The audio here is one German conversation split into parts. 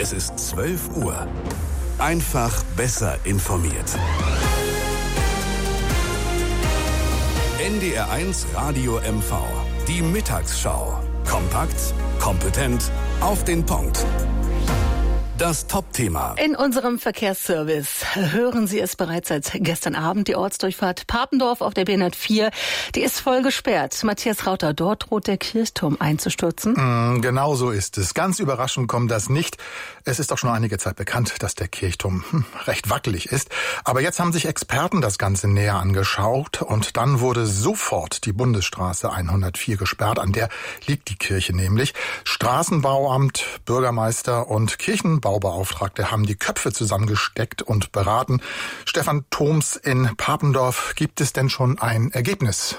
Es ist 12 Uhr. Einfach besser informiert. NDR1 Radio MV. Die Mittagsschau. Kompakt, kompetent, auf den Punkt. Das Top-Thema. In unserem Verkehrsservice hören Sie es bereits seit gestern Abend. Die Ortsdurchfahrt Papendorf auf der B104, die ist voll gesperrt. Matthias Rauter, dort droht der Kirchturm einzustürzen. Genau so ist es. Ganz überraschend kommt das nicht. Es ist auch schon einige Zeit bekannt, dass der Kirchturm recht wackelig ist. Aber jetzt haben sich Experten das Ganze näher angeschaut und dann wurde sofort die Bundesstraße 104 gesperrt. An der liegt die Kirche nämlich. Straßenbauamt, Bürgermeister und Kirchenbaubeauftragte haben die Köpfe zusammengesteckt und beraten. Stefan Thoms in Papendorf, gibt es denn schon ein Ergebnis?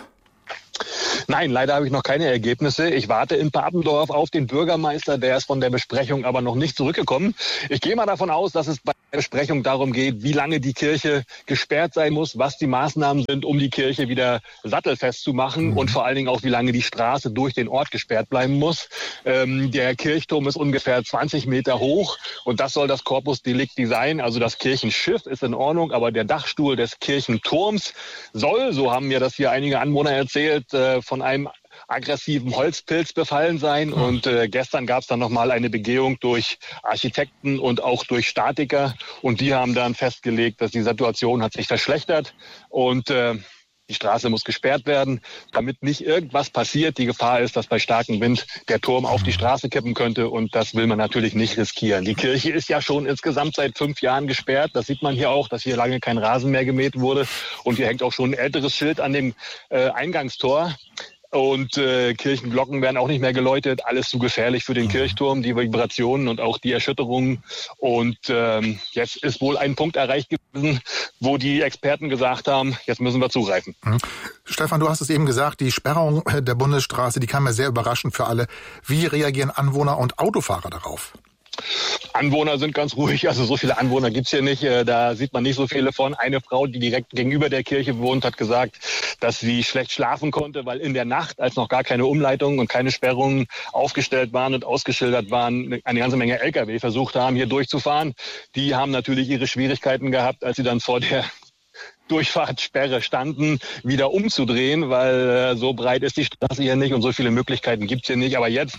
Nein, leider habe ich noch keine Ergebnisse. Ich warte in Papendorf auf den Bürgermeister, der ist von der Besprechung aber noch nicht zurückgekommen. Ich gehe mal davon aus, dass es bei der Besprechung darum geht, wie lange die Kirche gesperrt sein muss, was die Maßnahmen sind, um die Kirche wieder sattelfest zu machen und vor allen Dingen auch, wie lange die Straße durch den Ort gesperrt bleiben muss. Der Kirchturm ist ungefähr 20 Meter hoch und das soll das Corpus Delicti sein. Also das Kirchenschiff ist in Ordnung, aber der Dachstuhl des Kirchenturms soll, so haben mir das hier einige Anwohner erzählt, von einem aggressiven Holzpilz befallen sein. Und gestern gab es dann nochmal eine Begehung durch Architekten und auch durch Statiker. Und die haben dann festgelegt, dass die Situation hat sich verschlechtert und die Straße muss gesperrt werden, damit nicht irgendwas passiert. Die Gefahr ist, dass bei starkem Wind der Turm auf die Straße kippen könnte und das will man natürlich nicht riskieren. Die Kirche ist ja schon insgesamt seit 5 Jahren gesperrt. Das sieht man hier auch, dass hier lange kein Rasen mehr gemäht wurde und hier hängt auch schon ein älteres Schild an dem Eingangstor. Und Kirchenglocken werden auch nicht mehr geläutet. Alles zu gefährlich für den Kirchturm, die Vibrationen und auch die Erschütterungen. Und jetzt ist wohl ein Punkt erreicht gewesen, wo die Experten gesagt haben, jetzt müssen wir zugreifen. Stefan, du hast es eben gesagt, die Sperrung der Bundesstraße, die kam ja sehr überraschend für alle. Wie reagieren Anwohner und Autofahrer darauf? Anwohner sind ganz ruhig, also so viele Anwohner gibt's hier nicht, da sieht man nicht so viele von. Eine Frau, die direkt gegenüber der Kirche wohnt, hat gesagt, dass sie schlecht schlafen konnte, weil in der Nacht, als noch gar keine Umleitungen und keine Sperrungen aufgestellt waren und ausgeschildert waren, eine ganze Menge Lkw versucht haben, hier durchzufahren. Die haben natürlich ihre Schwierigkeiten gehabt, als sie dann vor der Durchfahrtssperre standen, wieder umzudrehen, weil so breit ist die Straße hier nicht und so viele Möglichkeiten gibt's hier nicht. Aber jetzt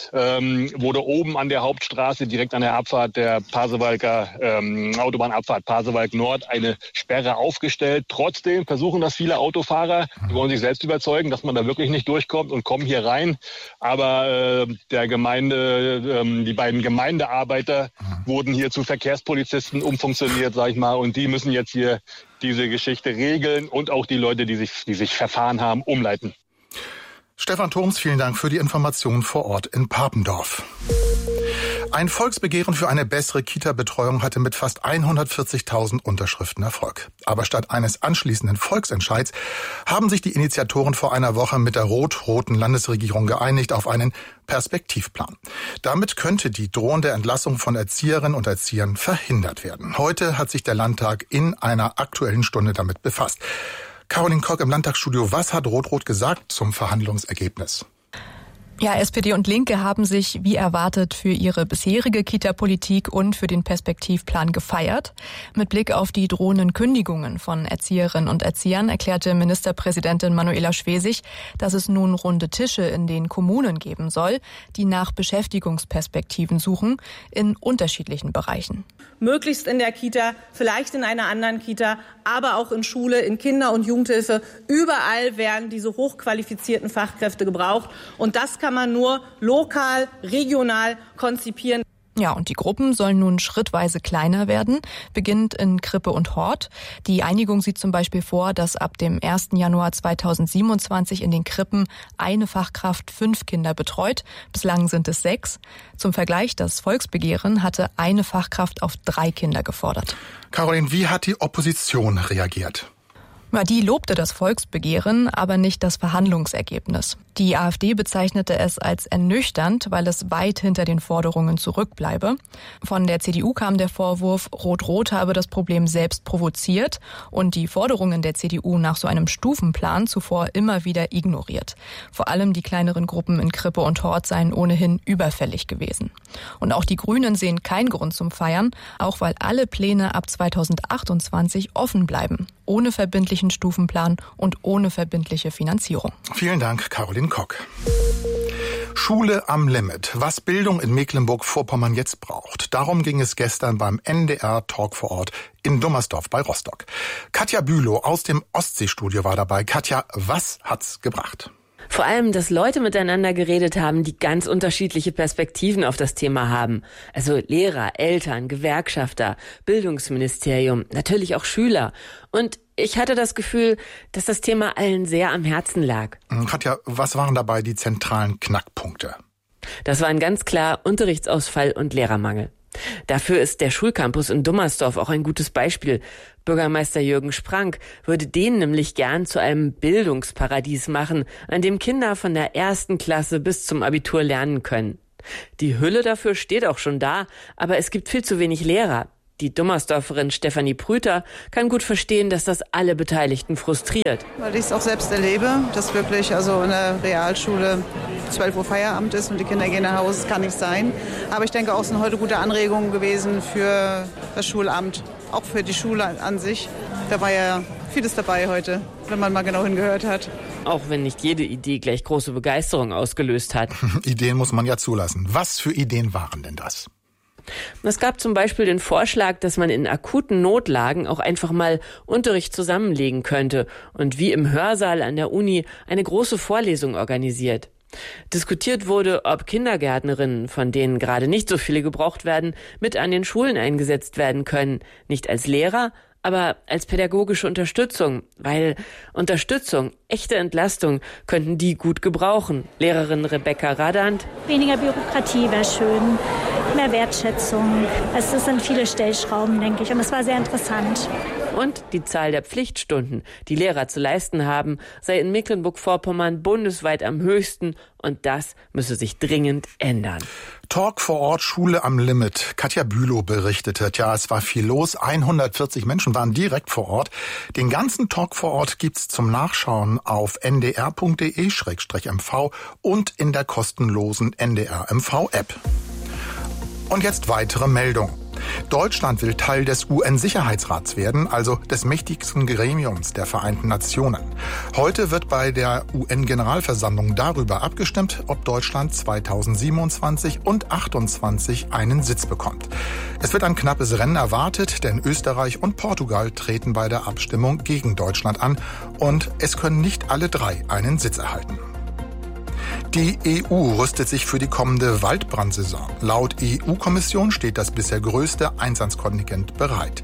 wurde oben an der Hauptstraße, direkt an der Abfahrt der Pasewalker Autobahnabfahrt Pasewalk Nord, eine Sperre aufgestellt. Trotzdem versuchen das viele Autofahrer, die wollen sich selbst überzeugen, dass man da wirklich nicht durchkommt und kommen hier rein. Aber die beiden Gemeindearbeiter wurden hier zu Verkehrspolizisten umfunktioniert, sag ich mal, und die müssen jetzt hier diese Geschichte regeln und auch die Leute, die sich verfahren haben, umleiten. Stefan Thoms, vielen Dank für die Information vor Ort in Papendorf. Ein Volksbegehren für eine bessere Kita-Betreuung hatte mit fast 140.000 Unterschriften Erfolg. Aber statt eines anschließenden Volksentscheids haben sich die Initiatoren vor einer Woche mit der rot-roten Landesregierung geeinigt auf einen Perspektivplan. Damit könnte die drohende Entlassung von Erzieherinnen und Erziehern verhindert werden. Heute hat sich der Landtag in einer Aktuellen Stunde damit befasst. Caroline Kock im Landtagsstudio, was hat Rot-Rot gesagt zum Verhandlungsergebnis? Ja, SPD und Linke haben sich wie erwartet für ihre bisherige Kita-Politik und für den Perspektivplan gefeiert. Mit Blick auf die drohenden Kündigungen von Erzieherinnen und Erziehern erklärte Ministerpräsidentin Manuela Schwesig, dass es nun runde Tische in den Kommunen geben soll, die nach Beschäftigungsperspektiven suchen in unterschiedlichen Bereichen. Möglichst in der Kita, vielleicht in einer anderen Kita, aber auch in Schule, in Kinder- und Jugendhilfe. Überall werden diese hochqualifizierten Fachkräfte gebraucht. Und das kann man nur lokal, regional konzipieren. Ja, und die Gruppen sollen nun schrittweise kleiner werden, beginnend in Krippe und Hort. Die Einigung sieht zum Beispiel vor, dass ab dem 1. Januar 2027 in den Krippen eine Fachkraft 5 Kinder betreut. Bislang sind es 6. Zum Vergleich, das Volksbegehren hatte eine Fachkraft auf 3 Kinder gefordert. Caroline, wie hat die Opposition reagiert? Die lobte das Volksbegehren, aber nicht das Verhandlungsergebnis. Die AfD bezeichnete es als ernüchternd, weil es weit hinter den Forderungen zurückbleibe. Von der CDU kam der Vorwurf, Rot-Rot habe das Problem selbst provoziert und die Forderungen der CDU nach so einem Stufenplan zuvor immer wieder ignoriert. Vor allem die kleineren Gruppen in Krippe und Hort seien ohnehin überfällig gewesen. Und auch die Grünen sehen keinen Grund zum Feiern, auch weil alle Pläne ab 2028 offen bleiben, ohne verbindlichen Stufenplan und ohne verbindliche Finanzierung. Vielen Dank, Caroline Kock. Schule am Limit. Was Bildung in Mecklenburg-Vorpommern jetzt braucht. Darum ging es gestern beim NDR Talk vor Ort in Dummersdorf bei Rostock. Katja Bülow aus dem Ostseestudio war dabei. Katja, was hat's gebracht? Vor allem, dass Leute miteinander geredet haben, die ganz unterschiedliche Perspektiven auf das Thema haben. Also Lehrer, Eltern, Gewerkschafter, Bildungsministerium, natürlich auch Schüler. Und ich hatte das Gefühl, dass das Thema allen sehr am Herzen lag. Katja, was waren dabei die zentralen Knackpunkte? Das waren ganz klar Unterrichtsausfall und Lehrermangel. Dafür ist der Schulcampus in Dummersdorf auch ein gutes Beispiel. Bürgermeister Jürgen Sprank würde den nämlich gern zu einem Bildungsparadies machen, an dem Kinder von der 1. Klasse bis zum Abitur lernen können. Die Hülle dafür steht auch schon da, aber es gibt viel zu wenig Lehrer. Die Dummersdorferin Stefanie Prüter kann gut verstehen, dass das alle Beteiligten frustriert. Weil ich es auch selbst erlebe, dass wirklich also in der Realschule 12 Uhr Feierabend ist und die Kinder gehen nach Hause, das kann nicht sein. Aber ich denke auch, es sind heute gute Anregungen gewesen für das Schulamt, auch für die Schule an sich. Da war ja vieles dabei heute, wenn man mal genau hingehört hat. Auch wenn nicht jede Idee gleich große Begeisterung ausgelöst hat. Ideen muss man ja zulassen. Was für Ideen waren denn das? Es gab zum Beispiel den Vorschlag, dass man in akuten Notlagen auch einfach mal Unterricht zusammenlegen könnte und wie im Hörsaal an der Uni eine große Vorlesung organisiert. Diskutiert wurde, ob Kindergärtnerinnen, von denen gerade nicht so viele gebraucht werden, mit an den Schulen eingesetzt werden können. Nicht als Lehrer, aber als pädagogische Unterstützung, weil Unterstützung, echte Entlastung könnten die gut gebrauchen. Lehrerin Rebecca Radant. Weniger Bürokratie wäre schön, mehr Wertschätzung. Es sind viele Stellschrauben, denke ich, und es war sehr interessant. Und die Zahl der Pflichtstunden, die Lehrer zu leisten haben, sei in Mecklenburg-Vorpommern bundesweit am höchsten und das müsse sich dringend ändern. Talk vor Ort, Schule am Limit. Katja Bülow berichtete, es war viel los. 140 Menschen waren direkt vor Ort. Den ganzen Talk vor Ort gibt's zum Nachschauen auf ndr.de/mv und in der kostenlosen NDR-MV-App. Und jetzt weitere Meldung. Deutschland will Teil des UN-Sicherheitsrats werden, also des mächtigsten Gremiums der Vereinten Nationen. Heute wird bei der UN-Generalversammlung darüber abgestimmt, ob Deutschland 2027 und 2028 einen Sitz bekommt. Es wird ein knappes Rennen erwartet, denn Österreich und Portugal treten bei der Abstimmung gegen Deutschland an und es können nicht alle drei einen Sitz erhalten. Die EU rüstet sich für die kommende Waldbrandsaison. Laut EU-Kommission steht das bisher größte Einsatzkontingent bereit.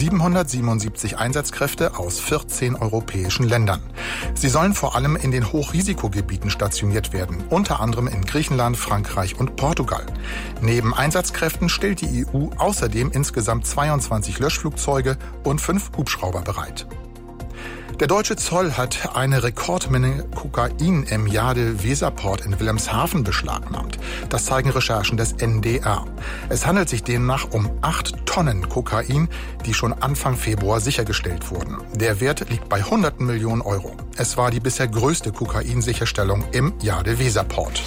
777 Einsatzkräfte aus 14 europäischen Ländern. Sie sollen vor allem in den Hochrisikogebieten stationiert werden, unter anderem in Griechenland, Frankreich und Portugal. Neben Einsatzkräften stellt die EU außerdem insgesamt 22 Löschflugzeuge und 5 Hubschrauber bereit. Der deutsche Zoll hat eine Rekordmenge Kokain im Jade-Weserport in Wilhelmshaven beschlagnahmt. Das zeigen Recherchen des NDR. Es handelt sich demnach um 8 Tonnen Kokain, die schon Anfang Februar sichergestellt wurden. Der Wert liegt bei Hunderten Millionen Euro. Es war die bisher größte Kokainsicherstellung im Jade-Weserport.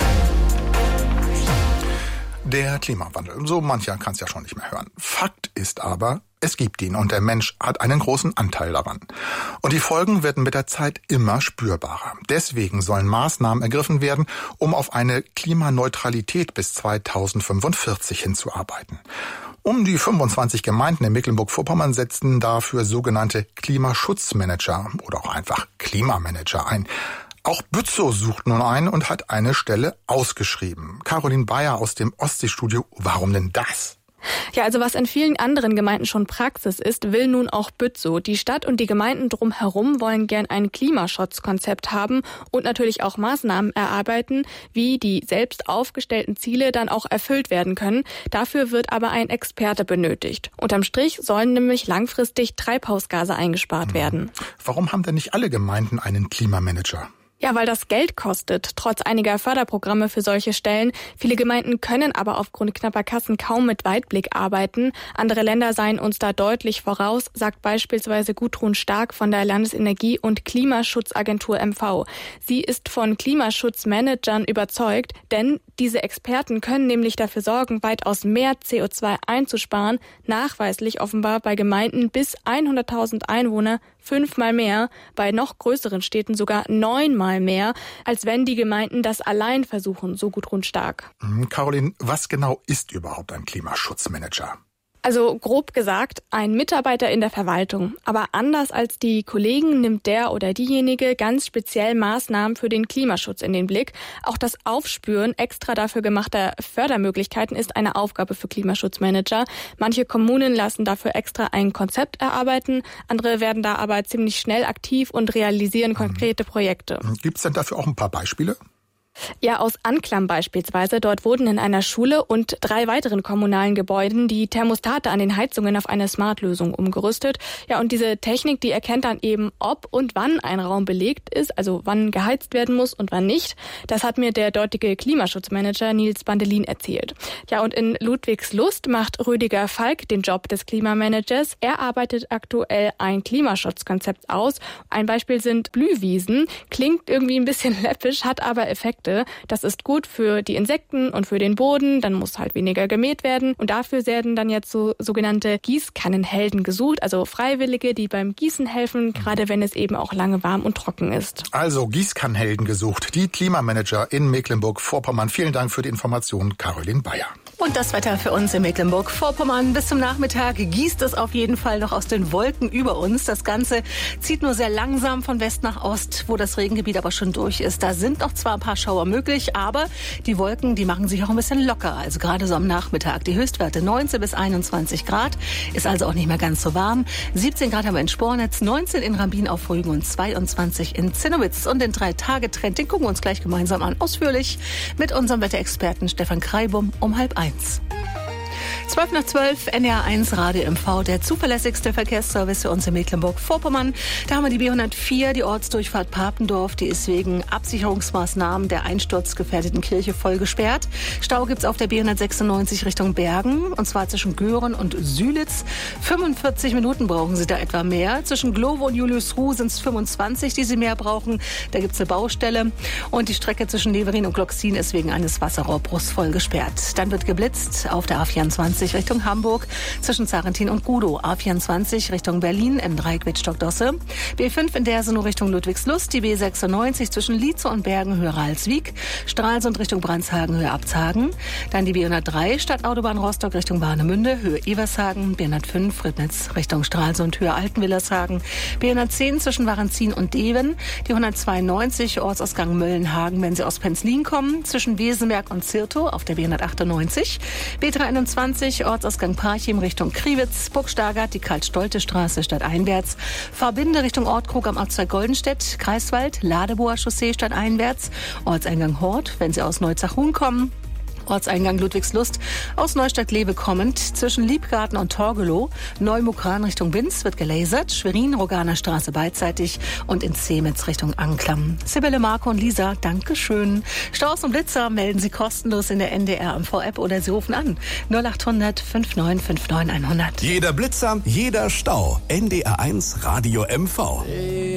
Der Klimawandel. So mancher kann es ja schon nicht mehr hören. Fakt ist aber, es gibt ihn und der Mensch hat einen großen Anteil daran. Und die Folgen werden mit der Zeit immer spürbarer. Deswegen sollen Maßnahmen ergriffen werden, um auf eine Klimaneutralität bis 2045 hinzuarbeiten. Um die 25 Gemeinden in Mecklenburg-Vorpommern setzten dafür sogenannte Klimaschutzmanager oder auch einfach Klimamanager ein. Auch Bützow sucht nun einen und hat eine Stelle ausgeschrieben. Caroline Bayer aus dem Ostseestudio. Warum denn das? Ja, also was in vielen anderen Gemeinden schon Praxis ist, will nun auch Bützow. Die Stadt und die Gemeinden drumherum wollen gern ein Klimaschutzkonzept haben und natürlich auch Maßnahmen erarbeiten, wie die selbst aufgestellten Ziele dann auch erfüllt werden können. Dafür wird aber ein Experte benötigt. Unterm Strich sollen nämlich langfristig Treibhausgase eingespart werden. Warum haben denn nicht alle Gemeinden einen Klimamanager? Ja, weil das Geld kostet, trotz einiger Förderprogramme für solche Stellen. Viele Gemeinden können aber aufgrund knapper Kassen kaum mit Weitblick arbeiten. Andere Länder seien uns da deutlich voraus, sagt beispielsweise Gudrun Stark von der Landesenergie- und Klimaschutzagentur MV. Sie ist von Klimaschutzmanagern überzeugt, denn diese Experten können nämlich dafür sorgen, weitaus mehr CO2 einzusparen, nachweislich offenbar bei Gemeinden bis 100.000 Einwohner 5-mal mehr, bei noch größeren Städten sogar 9-mal mehr, als wenn die Gemeinden das allein versuchen, so Gudrun Stark. Caroline, was genau ist überhaupt ein Klimaschutzmanager? Also grob gesagt, ein Mitarbeiter in der Verwaltung. Aber anders als die Kollegen nimmt der oder diejenige ganz speziell Maßnahmen für den Klimaschutz in den Blick. Auch das Aufspüren extra dafür gemachter Fördermöglichkeiten ist eine Aufgabe für Klimaschutzmanager. Manche Kommunen lassen dafür extra ein Konzept erarbeiten, andere werden da aber ziemlich schnell aktiv und realisieren konkrete Projekte. Gibt es denn dafür auch ein paar Beispiele? Ja, aus Anklam beispielsweise. Dort wurden in einer Schule und 3 weiteren kommunalen Gebäuden die Thermostate an den Heizungen auf eine Smart-Lösung umgerüstet. Ja, und diese Technik, die erkennt dann eben, ob und wann ein Raum belegt ist, also wann geheizt werden muss und wann nicht. Das hat mir der dortige Klimaschutzmanager Nils Bandelin erzählt. Ja, und in Ludwigslust macht Rüdiger Falk den Job des Klimamanagers. Er arbeitet aktuell ein Klimaschutzkonzept aus. Ein Beispiel sind Blühwiesen. Klingt irgendwie ein bisschen läppisch, hat aber Effekte. Das ist gut für die Insekten und für den Boden, dann muss halt weniger gemäht werden. Und dafür werden dann jetzt so sogenannte Gießkannenhelden gesucht, also Freiwillige, die beim Gießen helfen, gerade wenn es eben auch lange warm und trocken ist. Also Gießkannenhelden gesucht, die Klimamanager in Mecklenburg-Vorpommern. Vielen Dank für die Information, Caroline Bayer. Und das Wetter für uns in Mecklenburg-Vorpommern. Bis zum Nachmittag gießt es auf jeden Fall noch aus den Wolken über uns. Das Ganze zieht nur sehr langsam von West nach Ost, wo das Regengebiet aber schon durch ist. Da sind noch zwar ein paar Schauer möglich, aber die Wolken, die machen sich auch ein bisschen locker. Also gerade so am Nachmittag. Die Höchstwerte 19 bis 21 Grad. Ist also auch nicht mehr ganz so warm. 17 Grad haben wir in Spornitz, 19 in Rambin auf Rügen und 22 in Zinnowitz. Und den 3-Tage-Trend, den gucken wir uns gleich gemeinsam an. Ausführlich mit unserem Wetterexperten Stefan Kreibum um 12:30. 12 nach 12, NDR1 Radio MV, der zuverlässigste Verkehrsservice für uns in Mecklenburg-Vorpommern. Da haben wir die B104, die Ortsdurchfahrt Papendorf. Die ist wegen Absicherungsmaßnahmen der einsturzgefährdeten Kirche voll gesperrt. Stau gibt's auf der B196 Richtung Bergen, und zwar zwischen Göhren und Sülitz. 45 Minuten brauchen Sie da etwa mehr. Zwischen Glovo und Juliusruh sind es 25, die Sie mehr brauchen. Da gibt's eine Baustelle. Und die Strecke zwischen Leverin und Gloxin ist wegen eines Wasserrohrbruchs voll gesperrt. Dann wird geblitzt auf der A24 Richtung Hamburg zwischen Zarentin und Gudow. A24 Richtung Berlin im Dreieck Wittstock-Dosse. B5 in Dersenow Richtung Ludwigslust. Die B96 zwischen Lietze und Bergen Höhe Ralswiek. Stralsund Richtung Brandshagen Höhe Abzhagen. Dann die B103 Stadtautobahn Rostock Richtung Warnemünde Höhe Evershagen. B105 Ribnitz Richtung Stralsund Höhe Altenwillershagen. B110 zwischen Warenzin und Deven. Die 192 Ortsausgang Möllenhagen, wenn Sie aus Penzlin kommen. Zwischen Wesenberg und Zirtow auf der B198. B321 Ortsausgang Parchim Richtung Kriwitz, Burgstagert, die Karl-Stolte-Straße stadteinwärts, Verbinde Richtung Ortkrug am Ortsteil Goldenstedt, Greifswald, Ladeboer Chaussee stadteinwärts, Ortseingang Hort, wenn Sie aus Neuzach-Huhn kommen, Ortseingang Ludwigslust, aus Neustadt-Lewe kommend, zwischen Liebgarten und Torgelow, Neumukran Richtung Binz wird gelasert, Schwerin, Roganer Straße beidseitig und in Zemitz Richtung Anklam. Sibylle, Marco und Lisa, Dankeschön. Staus und Blitzer melden Sie kostenlos in der NDR MV-App oder Sie rufen an 0800 5959 100. Jeder Blitzer, jeder Stau. NDR1 Radio MV.